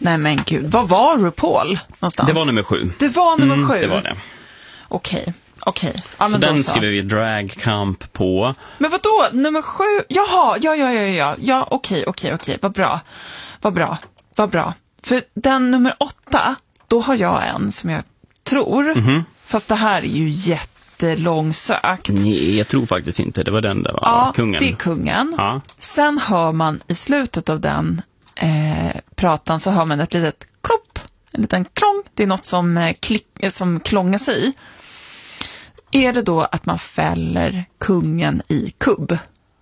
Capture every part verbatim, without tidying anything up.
Nej men gud, vad var RuPaul någonstans? Det var nummer sju. Det var nummer mm, sju? Det var det. Okej, okej. Ja, så den skriver vi Drag Camp på. Men vad då? Nummer sju? Jaha, ja, ja, ja, ja. Ja, okej, okej, okej. Vad bra. Vad bra. Vad bra. För den nummer åtta, då har jag en som jag tror. Mm-hmm. Fast det här är ju jättelångsökt. Nej, jag tror faktiskt inte. Det var den där, va? Ja, kungen. det är kungen. Ja. Sen hör man i slutet av den eh, pratan så hör man ett litet klopp. En liten klång. Det är något som, eh, klick, som klångar sig i. Är det då att man fäller kungen i kubb?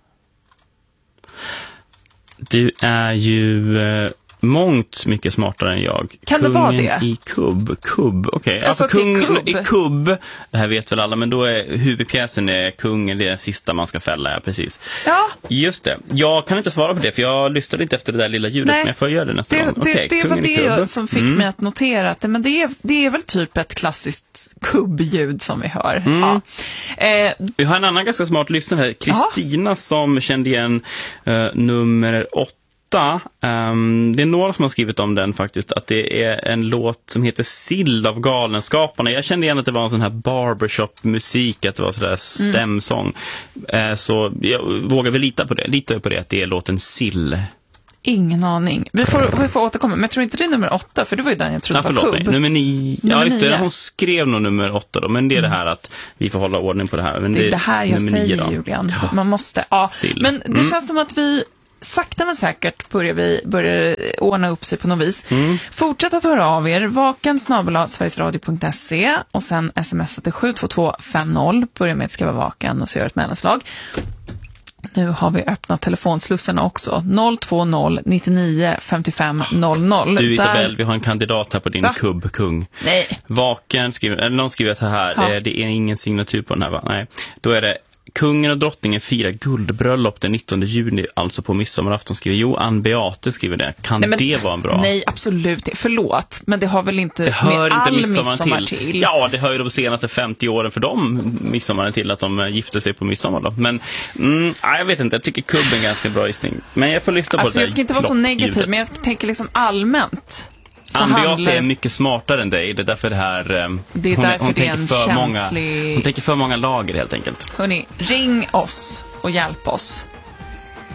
Du är ju eh, mångt mycket smartare än jag. Kan kungen det vara det? I kubb. Kubb, okej. Okay. Alltså, alltså kungen kubb. i kubb, det här vet väl alla, men då är huvudpjäsen är kungen, det är den sista man ska fälla, ja, precis. Ja. Just det. Jag kan inte svara på det, för jag lyssnade inte efter det där lilla ljudet. Nej. Men jag får göra det nästa det, gång. Det, okay, det var det jag, som fick mm. mig att notera att men det, är, det är väl typ ett klassiskt kubbljud som vi hör. Mm. Ja. Eh, vi har en annan ganska smart lyssnare här, Kristina, som kände igen uh, nummer åtta. Um, det är några som har skrivit om den faktiskt, att det är en låt som heter Sill av Galenskaparna. Jag kände igen att det var en sån här barbershop-musik, att det var sådär stämsång. Mm. Uh, så jag vågar väl lita på det. Lita på det att det är låten Sill. Ingen aning. Vi får, vi får återkomma, men jag tror inte det är nummer åtta, för det var ju den jag trodde ja, var kubb. Nummer nio. Nummer ja, just det. nio. Hon skrev nog nummer åtta då, men det är mm. det här att vi får hålla ordning på det här. Men det är det, det här jag säger, Julian. Ja. Man måste, ja. Sill. Men det mm. känns som att vi sakta men säkert börjar vi börjar ordna upp sig på något vis. Mm. Fortsätt att höra av er. Vaken snabel-a sverigesradio punkt se och sen smsa till sju två två fem noll. Börja med att skriva vaken och så gör ett mellanslag. Nu har vi öppnat telefonslussarna också. noll två noll nio nio fem fem noll noll. Du Isabel, Där... vi har en kandidat här på din Va? kubbkung. Nej. Vaken skriver, eller någon skriver så här, ja. det är ingen signatur på den här, va? Nej. Då är det kungen och drottningen firar guldbröllop den nittonde juni, alltså på midsommarafton, skriver Jo Ann Beate skriver det. Kan nej, men, det vara en bra? Nej, absolut. Förlåt, men det har väl inte det hör med inte all midsommar, midsommar till. till. Ja, det hör ju de senaste femtio åren för dem midsommar till att de gifte sig på midsommar då. Men mm, jag vet inte, jag tycker kubben är ganska bra gissning. Men jag får lyssna alltså, på det. Jag ska inte vara så negativ, men jag tänker liksom allmänt. Ann Beate handlar... är mycket smartare än dig. Det är därför det här... Det är hon, därför hon det är en för känslig... Många, hon tänker för många lager helt enkelt. Hörrni, ring oss och hjälp oss.